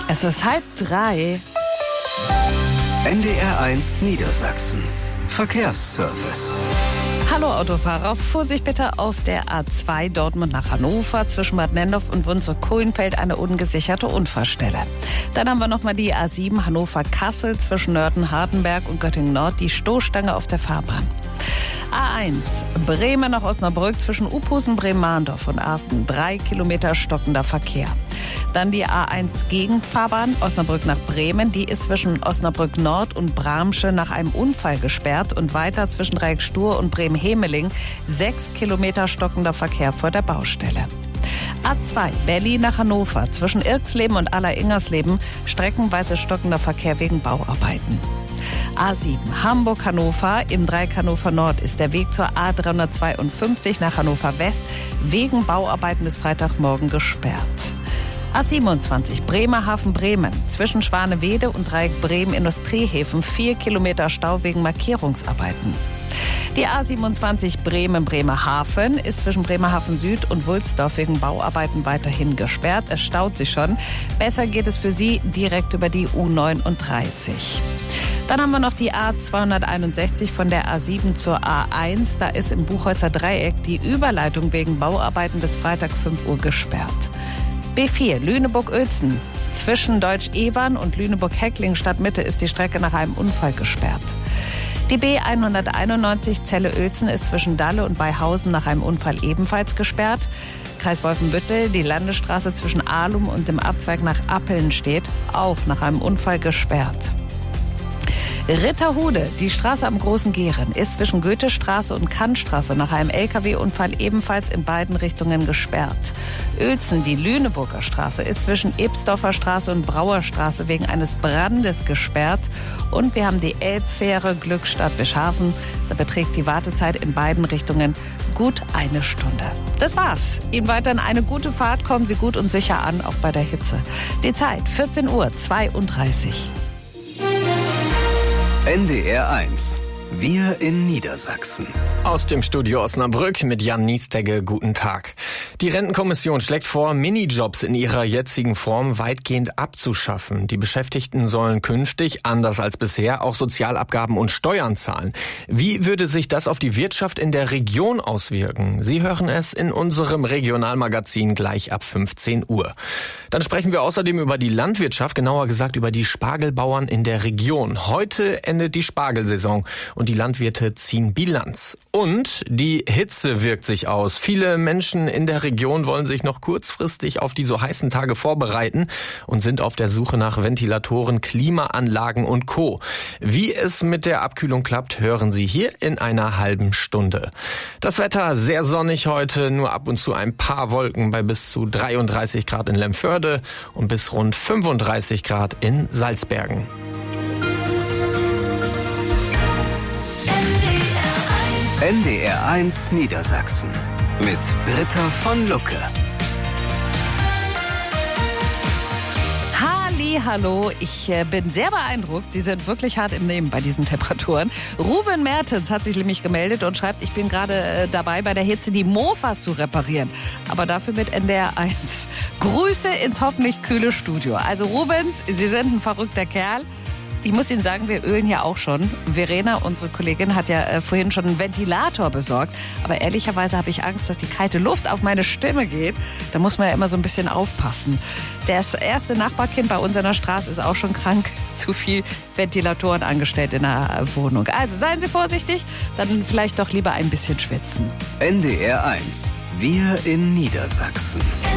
Es ist 2:30. NDR1 Niedersachsen. Verkehrsservice. Hallo Autofahrer, Vorsicht bitte auf der A2 Dortmund nach Hannover zwischen Bad Nenndorf und Wunzow-Kohlenfeld eine ungesicherte Unfallstelle. Dann haben wir nochmal die A7 Hannover-Kassel zwischen Nörten-Hardenberg und Göttingen-Nord, die Stoßstange auf der Fahrbahn. A1 Bremen nach Osnabrück zwischen Uphusen, Bremen-Mahndorf und Asten 3 Kilometer stockender Verkehr. Dann die A1 Gegenfahrbahn Osnabrück nach Bremen, die ist zwischen Osnabrück Nord und Bramsche nach einem Unfall gesperrt und weiter zwischen Dreieck Stur und Bremen-Hemeling 6 Kilometer stockender Verkehr vor der Baustelle. A2 Berlin nach Hannover zwischen Irxleben und Aller-Ingersleben streckenweise stockender Verkehr wegen Bauarbeiten. A7 Hamburg-Hannover im Dreieck Hannover Nord ist der Weg zur A352 nach Hannover West wegen Bauarbeiten bis Freitagmorgen gesperrt. A27 Bremerhaven-Bremen zwischen Schwanewede und Dreieck Bremen Industriehäfen 4 Kilometer Stau wegen Markierungsarbeiten. Die A27 Bremen-Bremerhaven ist zwischen Bremerhaven Süd und Wulsdorf wegen Bauarbeiten weiterhin gesperrt. Es staut sich schon. Besser geht es für Sie direkt über die U39. Dann haben wir noch die A261 von der A7 zur A1. Da ist im Buchholzer Dreieck die Überleitung wegen Bauarbeiten bis Freitag 5 Uhr gesperrt. B4 Lüneburg-Uelzen. Zwischen Deutsch-Evern und Lüneburg-Heckling Stadtmitte ist die Strecke nach einem Unfall gesperrt. Die B191 Celle-Uelzen ist zwischen Dalle und Beihausen nach einem Unfall ebenfalls gesperrt. Kreis Wolfenbüttel, die Landesstraße zwischen Ahlum und dem Abzweig nach Appeln steht auch nach einem Unfall gesperrt. Ritterhude, die Straße am Großen Gehren, ist zwischen Goethestraße und Kantstraße nach einem LKW-Unfall ebenfalls in beiden Richtungen gesperrt. Uelzen, die Lüneburger Straße, ist zwischen Ebsdorfer Straße und Brauerstraße wegen eines Brandes gesperrt. Und wir haben die Elbfähre Glückstadt-Wischhafen. Da beträgt die Wartezeit in beiden Richtungen gut 1 Stunde. Das war's. Ihnen weiterhin eine gute Fahrt. Kommen Sie gut und sicher an, auch bei der Hitze. Die Zeit 14:32 Uhr. NDR1. Wir in Niedersachsen. Aus dem Studio Osnabrück mit Jan Niestegge. Guten Tag. Die Rentenkommission schlägt vor, Minijobs in ihrer jetzigen Form weitgehend abzuschaffen. Die Beschäftigten sollen künftig, anders als bisher, auch Sozialabgaben und Steuern zahlen. Wie würde sich das auf die Wirtschaft in der Region auswirken? Sie hören es in unserem Regionalmagazin gleich ab 15 Uhr. Dann sprechen wir außerdem über die Landwirtschaft, genauer gesagt über die Spargelbauern in der Region. Heute endet die Spargelsaison und die Landwirte ziehen Bilanz. Und die Hitze wirkt sich aus. Viele Menschen in der Region wollen sich noch kurzfristig auf die so heißen Tage vorbereiten und sind auf der Suche nach Ventilatoren, Klimaanlagen und Co. Wie es mit der Abkühlung klappt, hören Sie hier in einer halben Stunde. Das Wetter sehr sonnig heute, nur ab und zu ein paar Wolken bei bis zu 33 Grad in Lemförde und bis rund 35 Grad in Salzbergen. NDR1 Niedersachsen mit Britta von Lucke. Hallo, ich bin sehr beeindruckt. Sie sind wirklich hart im Nehmen bei diesen Temperaturen. Ruben Mertens hat sich nämlich gemeldet und schreibt, ich bin gerade dabei, bei der Hitze die Mofas zu reparieren. Aber dafür mit NDR1. Grüße ins hoffentlich kühle Studio. Also Rubens, Sie sind ein verrückter Kerl. Ich muss Ihnen sagen, wir ölen hier auch schon. Verena, unsere Kollegin, hat ja vorhin schon einen Ventilator besorgt. Aber ehrlicherweise habe ich Angst, dass die kalte Luft auf meine Stimme geht. Da muss man ja immer so ein bisschen aufpassen. Das erste Nachbarkind bei uns in der Straße ist auch schon krank. Zu viel Ventilatoren angestellt in der Wohnung. Also seien Sie vorsichtig, dann vielleicht doch lieber ein bisschen schwitzen. NDR1. Wir in Niedersachsen.